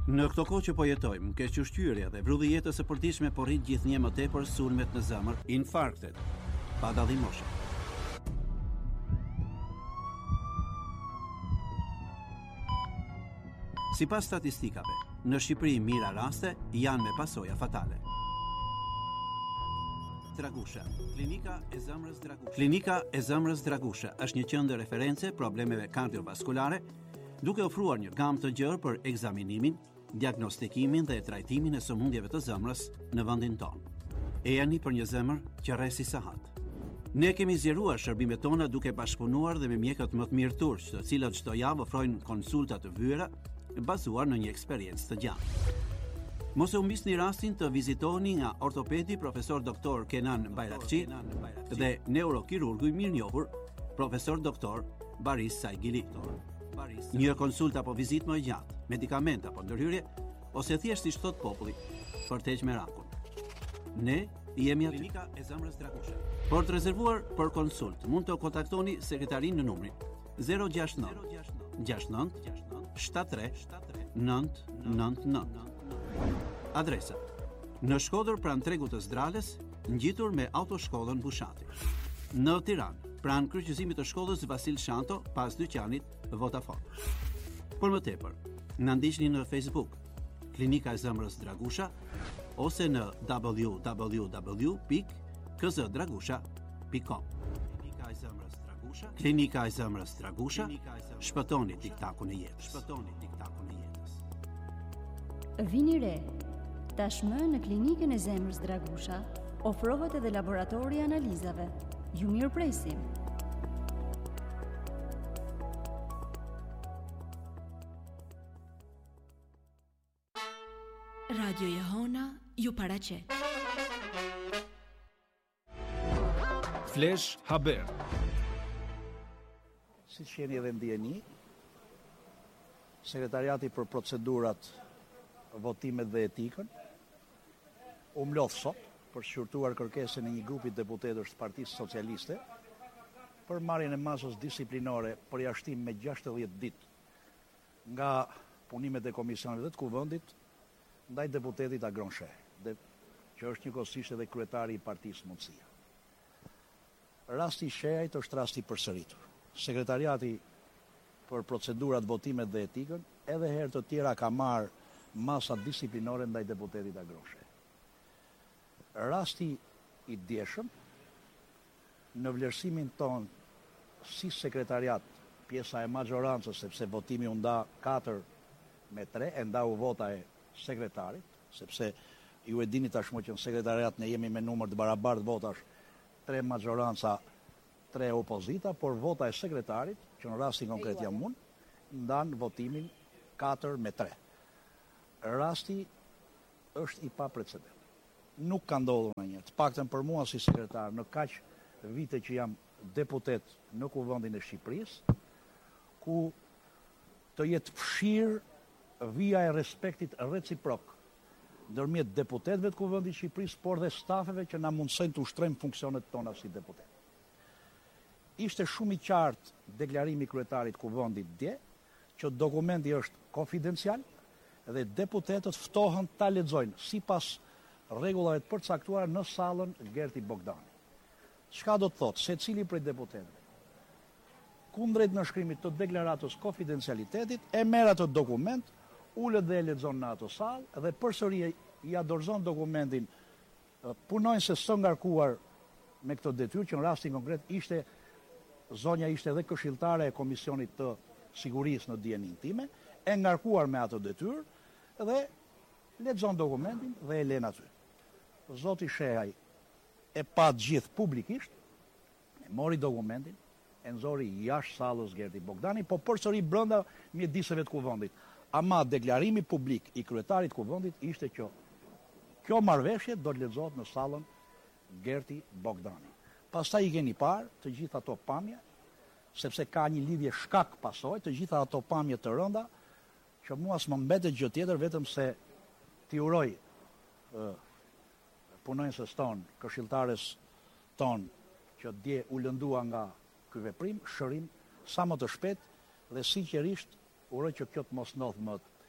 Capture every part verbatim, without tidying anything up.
Në këto kohë që po jetojmë, kequshqyrja dhe vrulli i jetës së përditshme po rrit gjithnjë më tepër sulmet në zemër, infarktet, pa dallim moshe. Sipas statistikave, në Shqipëri mira raste janë me pasoja fatale. Dragusha, klinika e zemrës Dragusha. Klinika e zemrës Dragusha është një qendër reference problemeve kardiovaskulare, duke ofruar një gamë të gjerë për ekzaminimin, diagnostikimin dhe trajtimin e sëmundjeve të zemrës në vendin tonë. E jani për një zemër që rresi sahat. Ne kemi zgjeruar shërbimet tona duke bashkëpunuar dhe me mjekët më të mirë turq, të cilët çdo javë ofrojnë konsulta të vëra bazuar në një eksperiencë të gjatë. Mos e humbisni rastin të vizitoni nga ortopedi profesor doktor Kenan Bayrakçi dhe neurokirurgu i mirënjohur profesor doktor Baris Saigili. Një konsulta apo vizitë më e gjatë, medikament apo ndërhyrje, ose thjesht siç thot populli, për të heqë merakun. Ne jemi aty. Klinika e zemrës Dragusha. Për të rezervuar për konsult, mund të kontaktoni sekretarin në numrin zero gjasht nëntë gjasht nëntë shtatëdhjetë tre nëntë nëntë nëntë. Adresa: në Shkodër pranë tregut të Zdrales, ngjitur me autoshkollën Bushati. Në Tiranë, pranë kryqëzimit të shkollës Vasil Shanto, pas dyqanit Vodafone. Por më tepër, na ndiqni në Facebook, Klinika e zemrës Dragusha, ose në w w w pikë k z dragusha pikë com. Klinika e zemrës Dragusha, Klinika e zemrës Dragusha, shpëtoni tiktakun e jetës. Shpëtoni tiktakun e jetës. Vini re. Tashmë në Klinikën e zemrës Dragusha ofrohet edhe laboratori i analizave. Ju mirëpresim. Radio Jehona ju paraqet. Flash Haber. Siç jeni edhe ndjeni, Sekretariati për procedurat, votimet dhe etikën u mlodh sot për shqyrtuar kërkesën e një grupi deputetësh të Partisë Socialiste për marrjen e masës disiplinore për jashtim me gjashtëdhjetë ditë nga punimet e komisioneve të kuvendit ndaj deputetit Agron Sheh, dhe që është njëkohësisht edhe kryetari i Partisë Mundësia. Rasti i Shehajt është rasti i përsëritur. Sekretariati për procedurat, votimet dhe etikën edhe herë të tjera ka marrë masa disiplinore ndaj deputetit Agron Sheh. Rasti i djeshëm, në vlerësimin ton si sekretariat, pjesa e majorancës, sepse votimi u nda katër me tre, e nda u vota e sekretarit, sepse ju e dini tashmë që në sekretariat ne jemi me numër të barabartë votash, tre majoranca, tre opozita, por vota e sekretarit, që në rastin konkret jam unë, ndan votimin katër me tre. Rasti është i paprecedent. Nuk ka ndodhur ndonjëherë, të paktën për mua si sekretar, në kaq vite që jam deputet në Kuvendin e Shqipërisë, ku të jetë fshirë vija e respektit reciprok ndërmjet deputetëve të Kuvendit të Shqipërisë, por dhe stafeve që na mundsojnë të ushtrojmë funksionet tona si deputet. Ishte shumë i qartë deklarimi i kryetarit Kuvendit dje, që dokumenti është konfidencial dhe deputetët ftohen ta lexojnë sipas rregullave të përcaktuara në sallën Gerti Bogdani. Çka do të thotë se cili prej deputetëve kundrejt nënshkrimit të deklaratës konfidencialitetit e merr atë dokument, ulet dhe e lexon në atë sallë dhe përsëri ja dorëzon dokumentin punonjëses së ngarkuar me këtë detyrë, që në rastin konkret ishte zonja ishte edhe këshilltare e Komisionit të Sigurisë në dijenin time, e ngarkuar me atë detyrë dhe lexon dokumentin dhe e lën aty. Zoti Shehaj e pa gjithë publikisht, e mori dokumentin, e nxori jashtë sallës Gerti Bogdani, po përsëri brenda mjediseve të Kuvendit. Ama deklarimi publik i kryetarit të Kuvendit ishte që kjo marrëveshje do të lexohet në sallën Gerti Bogdani. Pastaj i keni parë të gjitha ato pamje, sepse ka një lidhje shkak pasojë, të gjitha ato pamje të rënda, që mua s'më mbetet gjë tjetër vetëm se t'i uroj uh, punonjëses ton, këshilltares ton, që dje u lëndua nga ky veprim, shërim sa më të shpejt, dhe sinqerisht uroj që kjo të mos ndodh më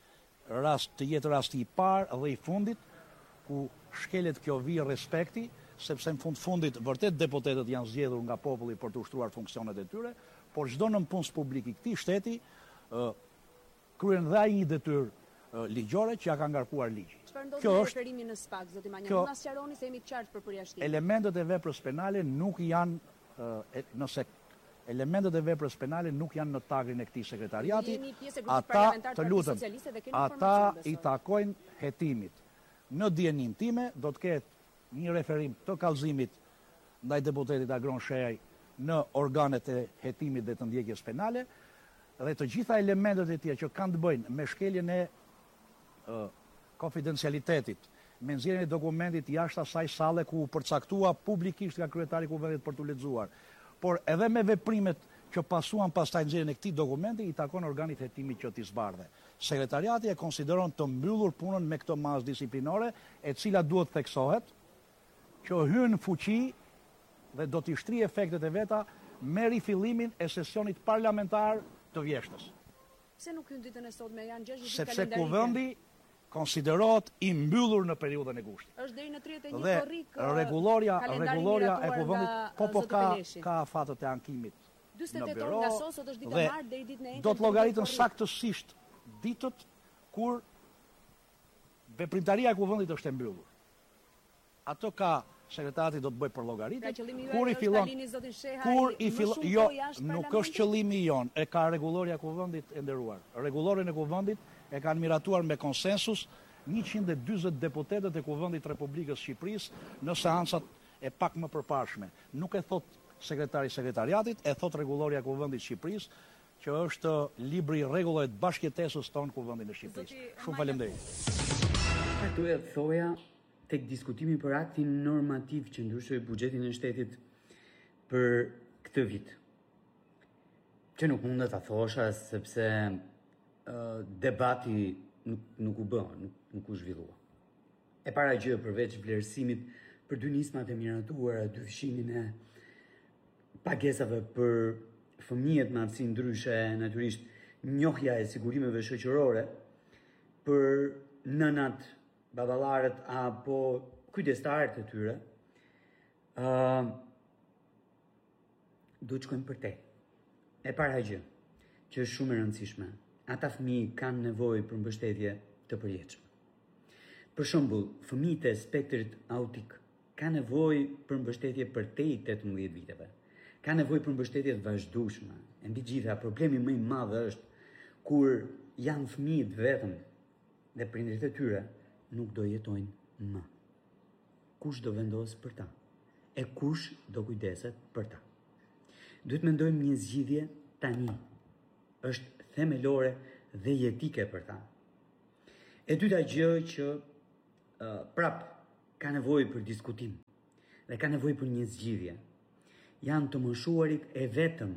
rast të jetë rasti i parë dhe i fundit ku shkelet kjo vijë respekti, sepse në fund fundit vërtet deputetët janë zgjedhur nga populli për të ushtruar funksionet e tyre, por çdo nënpunës publik i këtij shteti uh, kryen dhe ai një detyrë uh, ligjore që ja ka ngarkuar ligji. Çfarë ndodhi me referimin në SPAK, zoti Manjani? Kjo, na sqaroni se jemi të qartë për përjashtimin. Elementet e veprës penale nuk janë uh, e, nëse elementet e veprës penale nuk janë në tagrin e këtij sekretariati, ata të lutem, ata i takojnë hetimit. Në dienim time do të ketë një referim të kallëzimit ndaj deputetit Agron Shehaj në organet e hetimit dhe të ndjekjes penale, dhe të gjitha elementet e tjera që kanë të bëjnë me shkeljen e uh, konfidencialitetit, me nxjerrjen e dokumentit jashtë asaj salle ku u përcaktua publikisht nga kryetari i kuvendit për t'u lexuar, por edhe me veprimet që pasuan pastaj nxjerrjen e këtij dokumenti i takon organit hetimit që t'i zbardhe. Sekretariati e konsideron të mbyllur punën me këtë masë disiplinore, e cila duhet theksohet, që hyn në fuqi dhe do t'i shtrijë efektet e veta me rifillimin e sesionit parlamentar të vjeshtës. Pse nuk hyn ditën e sotme, janë gjashtë ditë kalendarike? Sepse kuvendi konsiderohet i mbyllur në periudhën e ngushtë. Është deri në tridhjetë e një dhe korrik. Rregulloria, rregulloria e kuvendit po po ka ka afatet e ankimit. dyzet e tetë orë nga sot, sot është dita e martë deri ditën e njëjtën. Do të llogaritën saktësisht ditët kur veprimtaria e kuvendit është e mbyllur. Ato ka sekretari do të bëj për llogaritë. Kur i fillon, kur i fillon, jo, nuk është qëllimi jon, e ka rregulloria e kuvendit e nderuar. Rregullorin e kuvendit e kanë miratuar me konsensus njëqind e dyzet deputetët e kuvendit të Republikës Shqipërisë në seancat e pak më përparshme. Nuk e thot sekretari i sekretariatit, e thot rregulloria e kuvendit të Shqipërisë, që është libri i rregullave të bashkëjetesës tonë kuvendit të Shqipërisë. Shumë faleminderit. Këtu e thoja tek diskutimi për aktin normativ që ndryshoi buxhetin e shtetit për këtë vit. Që nuk mund ta thosha sepse uh, debati nuk, nuk u bë, nuk, nuk u zhvillua. E para gjë përveç vlerësimit për dy nismat e miratuara, dy fshimin e pagesave për fëmijët me aftësi ndryshe, natyrisht njohja e sigurimeve shoqërore për nënat, baballarët apo kujdestarët e tyre, uh, do të shkojmë për te. E para gjë, që është shumë e rëndësishme, ata fëmijë kanë nevojë për mbështetje të përjetshme. Për shembull, fëmijët e spektrit autik kanë nevojë për mbështetje për te i tetëmbëdhjetë viteve. Ka nevojë për mbështetje të vazhdueshme. E mbi gjitha, problemi më i madh është kur janë fëmijët vetëm dhe prindërit e tyre nuk do jetojnë më. Kush do vendos për ta? E kush do kujdeset për ta? Duhet mendojmë një zgjidhje tani. Është themelore dhe jetike për ta. E dyta gjë që uh, prap ka nevojë për diskutim dhe ka nevojë për një zgjidhje. Janë të moshuarit e vetëm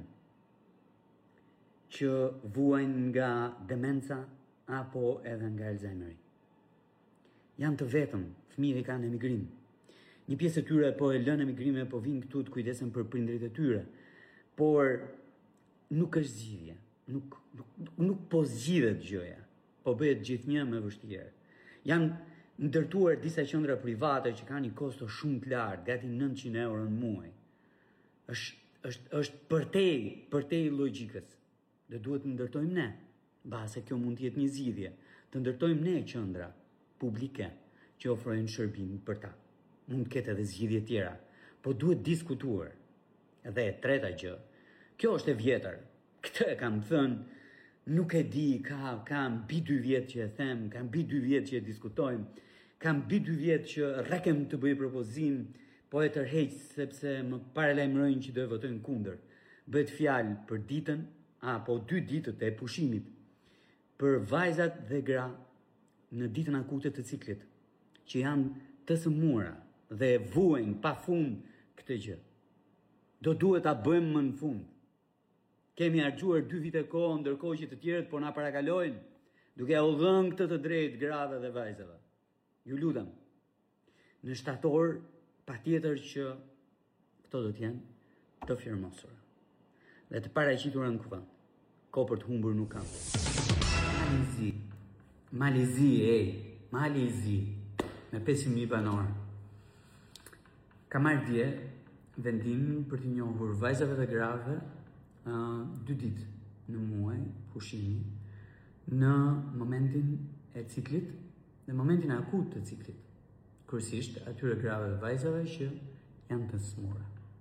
që vuajnë nga demenca apo edhe nga Alzheimeri. Janë të vetëm, fëmijët kanë emigrim. Një pjesë e tyre po e lënë emigrimin, po vinë këtu të kujdesen për prindërit e tyre. Por nuk është zgjidhje, nuk, nuk, nuk po zgjidhet gjëja, po bëhet gjithnjë më vështirë. Janë ndërtuar disa qendra private që kanë një kosto shumë të lartë, gati nëntëqind euro në muaj. është, është, është përtej, përtej logjikës. Dhe duhet të ndërtojmë ne, base kjo mund të jetë një zgjidhje, të ndërtojmë ne qendra publike që ofrojnë shërbim për ta. Mund të ketë edhe zgjidhje tjera, po duhet diskutuar. Dhe e treta gjë, kjo është e vjetër. Këtë e kam thënë, nuk e di, ka, kam mbi dy vjetë që e them, kam mbi dy vjetë që e diskutojmë, kam mbi dy vjetë që rekem të bëj propozim, po e tërheq sepse më paralajmërojnë që do e votojnë kundër. Bëhet fjalë për ditën, apo dy ditët e pushimit, për vajzat dhe gra në ditën akute të ciklit, që janë të sëmura dhe vuajnë pa fund këtë gjë. Do duhet ta bëjmë më në fund. Kemi harxuar dy vite kohë, ndërkohë që të tjerët po na parakalojnë, duke u dhënë këtë të drejtë grave dhe vajzave. Ju lutem, në shtator patjetër që këto do të jenë të firmosura dhe të paraqitura në kuvend. Kohë për të humbur nuk kam. Analizi Malezi, e, Malezi, me pesë mijë banor. Ka marrë dje vendimin për të njohur vajzave dhe grave uh, dy ditë në muaj pushimi në momentin e ciklit, në momentin e akut të ciklit. Kryesisht atyre grave dhe vajzave që janë të smura.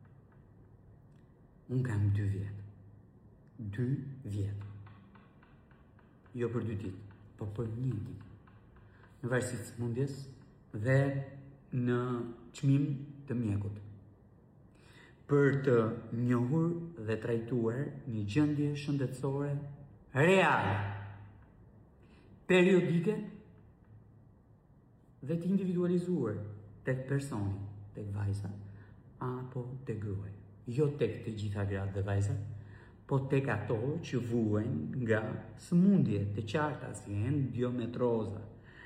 Unë kam dy vjetë. Dy vjetë. Jo për dy ditë, po për një ditë. Në varësi të smundjes dhe në çmim të mjekut. Për të njohur dhe trajtuar një gjendje shëndetësore reale, periodike dhe të individualizuar tek personi, tek vajza apo tek gruaja. Jo tek të gjitha gratë dhe vajzat, po tek ato që vuajnë nga sëmundje të qarta si endiometroza,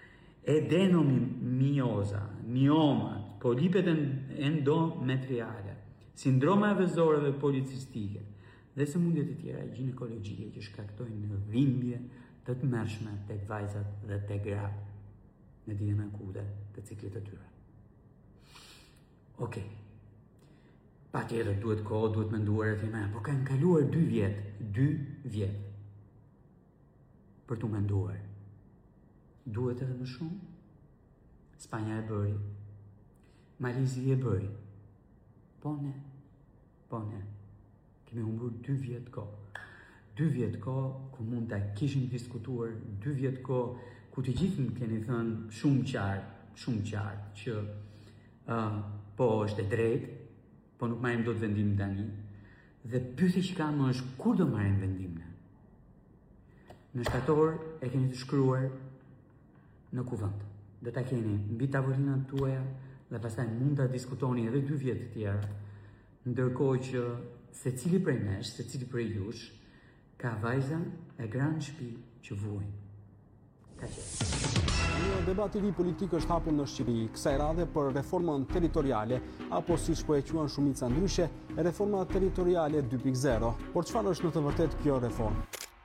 adenomioza, miomat, polipet endometriale, sindroma vezore dhe policistike dhe sëmundje të tjera ginekologjike që shkaktojnë dhimbje të tmerrshme tek vajzat dhe tek gratë në ditën e akute të ciklit të tyre. Okej. Pa tjetër, duhet kohë, duhet menduar e thime, po kanë kaluar dy vjetë, dy vjetë për të menduar. Duhet edhe më shumë? Spanja e bëri, Malezi e bëri, po ne, po ne, kemi humbur dy vjetë kohë. Dy vjetë kohë ku mund të kishin diskutuar, dy vjetë kohë ku të gjithë më keni thënë shumë qartë, shumë qartë, që uh, po është e drejtë, po nuk marrim dot vendim tani, dhe pyetja që kam është kur do marrim vendimin. Në shtator e keni të shkruar në kuvend. Do ta keni mbi tavolinat tuaja dhe pastaj mund ta diskutoni edhe dy vjet të tjera, ndërkohë që secili prej nesh, secili prej jush ka vajza e gra në shtëpi që vuajnë. Një debat i ri politik është hapur në Shqipëri, kësaj radhe për reformën territoriale, apo siç po e quajnë shumica ndryshe, reforma territoriale dy pikë zero. Por çfarë është në të vërtetë kjo reformë?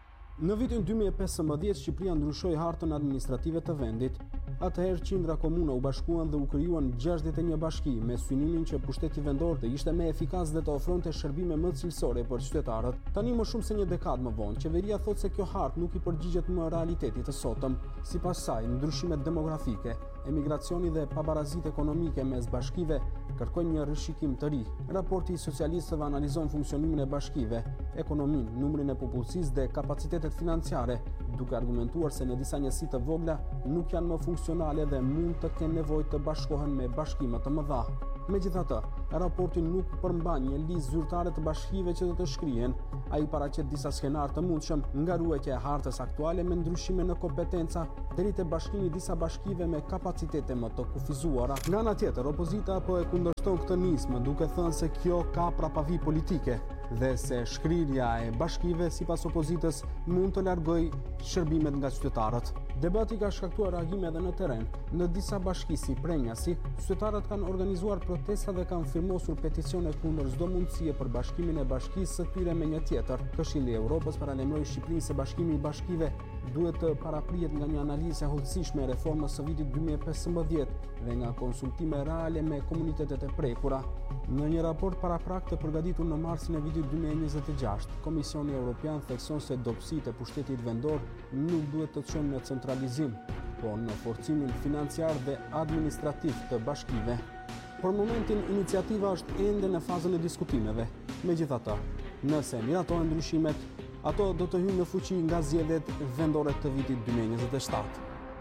Në vitin dy mijë e pesëmbëdhjetë Shqipëria ndryshoi hartën administrative të vendit. Atëherë qindra komuna u bashkuan dhe u krijuan gjashtëdhjetë e një bashki me synimin që pushteti vendor të ishte më efikas dhe të ofronte shërbime më cilësore për qytetarët. Tani më shumë se një dekadë më vonë, qeveria thotë se kjo hartë nuk i përgjigjet më realitetit të sotëm. Sipas saj, ndryshimet demografike, emigracioni dhe pabarazit ekonomike mes bashkive kërkojnë një rishikim të ri. Raporti i socialistëve analizon funksionimin e bashkive, ekonominë, numrin e popullsisë dhe kapacitetet financiare, duke argumentuar se në disa njësi të vogla nuk janë më funksionale dhe mund të kenë nevojë të bashkohen me bashkime të mëdha. Megjithatë, raporti nuk përmban një listë zyrtare të bashkive që do të shkrihen. Ai paraqet disa skenar të mundshëm, nga ruajtja e hartës aktuale me ndryshime në kompetenca deri te bashkimi i disa bashkive me kapacitete më të kufizuara. Nga ana tjetër, opozita po e kundërshton këtë nismë, duke thënë se kjo ka prapavi politike dhe se shkrirja e bashkive sipas opozitës mund të largojë shërbimet nga qytetarët. Debati ka shkaktuar reagime edhe në terren. Në disa bashki si Prenjasi, qytetarët kanë organizuar protesta dhe kanë firmosur peticione kundër çdo mundësie për bashkimin e bashkisë së tyre me një tjetër. Këshilli i Evropës paralajmëroi Shqipërinë se bashkimi i bashkive duhet të paraprihet nga një analizë e hollësishme e reformës së vitit dy mijë e pesëmbëdhjetë dhe nga konsultime reale me komunitetet e prekura. Në një raport paraprak të përgatitur në marsin e vitit dy mijë e njëzet e gjashtë, Komisioni Evropian thekson se dobësitë e pushtetit vendor nuk duhet të çojnë në centralizim, por në forcimin financiar dhe administrativ të bashkive. Për momentin, iniciativa është ende në fazën e diskutimeve. Megjithatë, nëse miratohen ndryshimet, ato do të hyjnë në fuqi nga zgjedhjet vendore të vitit dy mijë e njëzet e shtatë.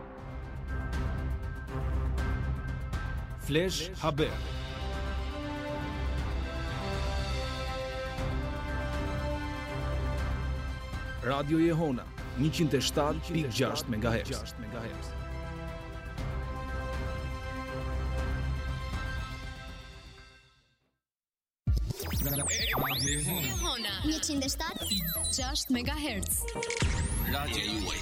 Flash Haber. Radio Jehona njëqind e shtatë pikë gjashtë megahertz. Jehona njëqind e shtatë pikë gjashtë megahertz. Radio juaj.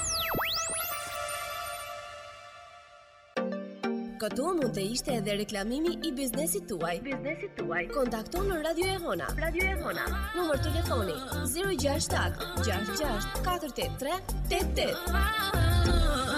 Këtu mund të ishte edhe reklamimi i biznesit tuaj. Biznesit tuaj. Kontakto në Radio Jehona. Radio Jehona. Numër telefoni zero gjasht shtat gjasht gjasht katër tetë tre tetë tetë.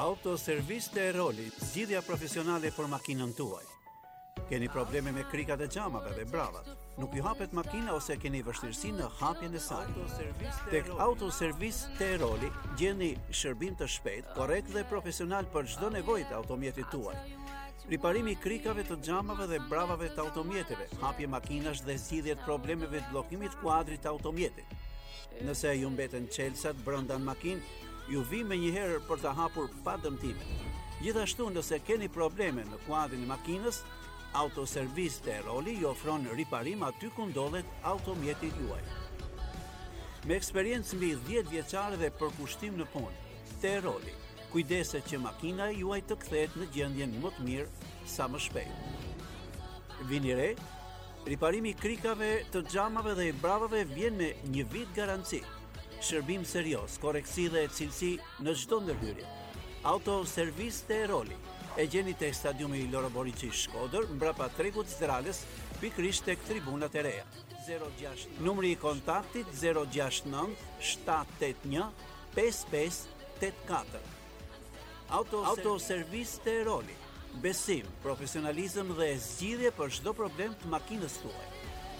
Autoservis të Eroli, zgjidhja profesionale për makinën tuaj. Keni probleme me krikat e xhamave dhe bravat, nuk ju hapet makina ose keni vështirësi në hapjen e saj. Tek Autoservis të Eroli gjeni shërbim të shpejt, korrekt dhe profesional për çdo nevojë të automjetit tuaj. Riparimi i krikave të xhamave dhe bravave të automjeteve, hapje makinash dhe zgjidhje të problemeve të bllokimit kuadrit të automjetit. Nëse ju mbeten çelsat brenda në makinë, ju vi me njëherë për të hapur pa dëmtime. Gjithashtu, nëse keni probleme në kuadrin e makinës, Autoservis të Eroli ju ofron riparim aty ku ndodhet automjeti juaj. Me eksperiencë mbi dhjetë vjeçare dhe përkushtim në punë, të Eroli, kujdeset që makina e juaj të kthehet në gjendjen më të mirë sa më shpejt. Vini re, riparimi i krikave të xhamave dhe i bravave vjen me një vit garanci. Shërbim serioz, korrektësi dhe cilësi në çdo ndërhyrje. Autoservis të Eroli. E gjeni tek stadiumi i Loro Boriçi Shkodër, mbrapa tregut Zdrales, pikërisht tek tribunat e reja. Numri i kontaktit zero gjasht nënt shtat tet një pesë pesë tet katër. Autoservis të Eroli. Besim, profesionalizëm dhe zgjidhje për çdo problem të makinës tuaj.